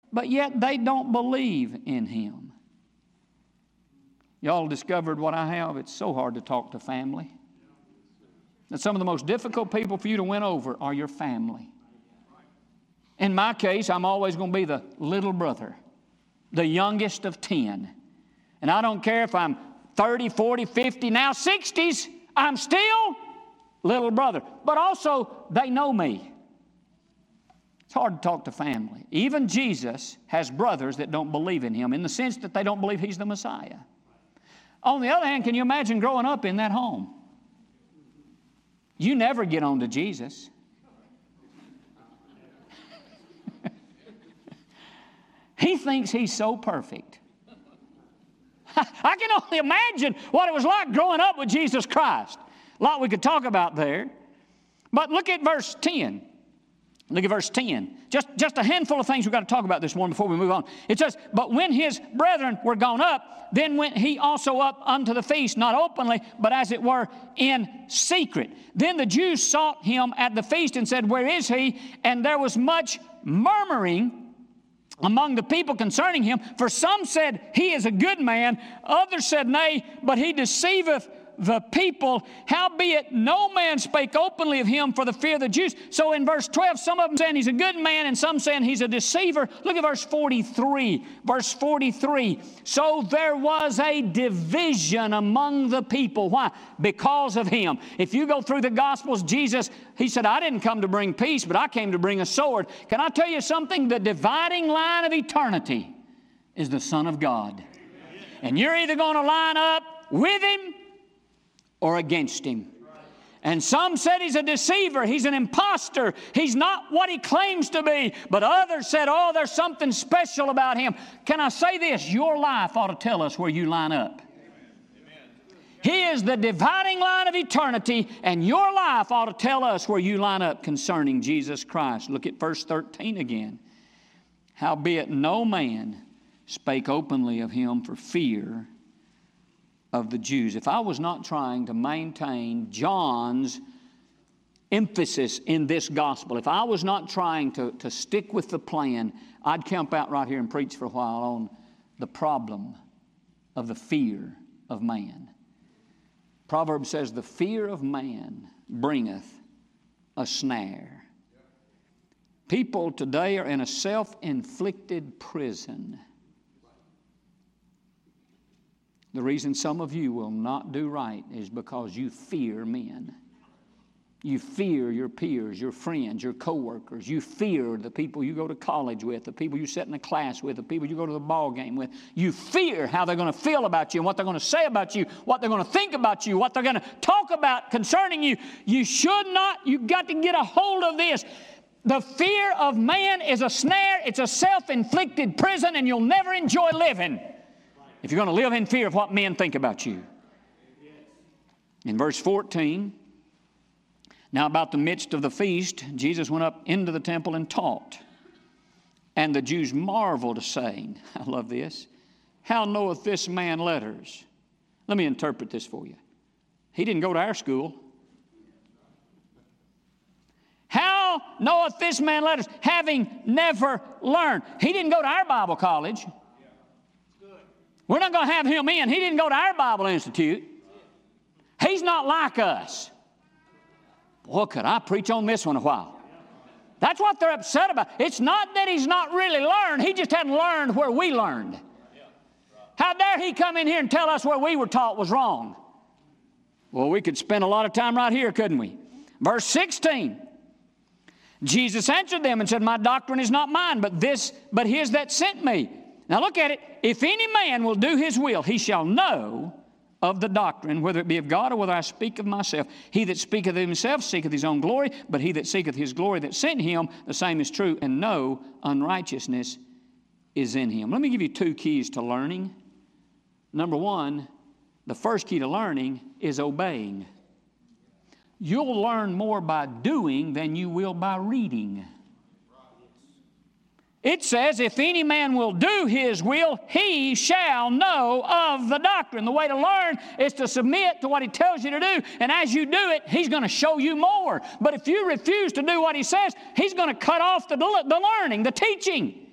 but yet they don't believe in Him. Y'all discovered what I have? It's so hard to talk to family. And some of the most difficult people for you to win over are your family. In my case, I'm always going to be the little brother, the youngest of 10. And I don't care if I'm 30, 40, 50, now 60s, I'm still little brother. But also, they know me. It's hard to talk to family. Even Jesus has brothers that don't believe in Him in the sense that they don't believe He's the Messiah. On the other hand, can you imagine growing up in that home? You never get on to Jesus. He thinks he's so perfect. I can only imagine what it was like growing up with Jesus Christ. A lot we could talk about there. But look at verse 10. Look at verse 10. Just a handful of things we've got to talk about this morning before we move on. It says, but when his brethren were gone up, then went he also up unto the feast, not openly, but as it were in secret. Then the Jews sought him at the feast and said, where is he? And there was much murmuring among the people concerning him. For some said, he is a good man. Others said, nay, but he deceiveth the people. Howbeit no man spake openly of him for the fear of the Jews. So in verse 12, some of them saying he's a good man and some saying he's a deceiver. Look at verse 43. Verse 43. So there was a division among the people. Why? Because of him. If you go through the Gospels, Jesus, he said, I didn't come to bring peace, but I came to bring a sword. Can I tell you something? The dividing line of eternity is the Son of God. And you're either going to line up with him or against him. And some said he's a deceiver, he's an imposter, he's not what he claims to be. But others said, oh, there's something special about him. Can I say this? Your life ought to tell us where you line up. He is the dividing line of eternity, and your life ought to tell us where you line up concerning Jesus Christ. Look at verse 13 again. Howbeit no man spake openly of him for fear of the Jews. If I was not trying to maintain John's emphasis in this gospel, if I was not trying to stick with the plan, I'd camp out right here and preach for a while on the problem of the fear of man. Proverbs says, the fear of man bringeth a snare. People today are in a self-inflicted prison. The reason some of you will not do right is because you fear men. You fear your peers, your friends, your coworkers. You fear the people you go to college with, the people you sit in a class with, the people you go to the ball game with. You fear how they're going to feel about you and what they're going to say about you, what they're going to think about you, what they're going to talk about concerning you. You should not. You've got to get a hold of this. The fear of man is a snare. It's a self-inflicted prison, and you'll never enjoy living if you're going to live in fear of what men think about you. In verse 14, now about the midst of the feast, Jesus went up into the temple and taught. And the Jews marveled, saying, I love this, how knoweth this man letters? Let me interpret this for you. He didn't go to our school. How knoweth this man letters, having never learned? He didn't go to our Bible college. We're not going to have him in. He didn't go to our Bible Institute. He's not like us. Boy, could I preach on this one a while. That's what they're upset about. It's not that he's not really learned. He just hadn't learned where we learned. How dare he come in here and tell us where we were taught was wrong? Well, we could spend a lot of time right here, couldn't we? Verse 16. Jesus answered them and said, my doctrine is not mine, but his that sent me. Now look at it. If any man will do his will, he shall know of the doctrine, whether it be of God or whether I speak of myself. He that speaketh of himself seeketh his own glory, but he that seeketh his glory that sent him, the same is true, and no unrighteousness is in him. Let me give you two keys to learning. Number one, the first key to learning is obeying. You'll learn more by doing than you will by reading. It says, if any man will do his will, he shall know of the doctrine. The way to learn is to submit to what he tells you to do. And as you do it, he's going to show you more. But if you refuse to do what he says, he's going to cut off the learning, the teaching.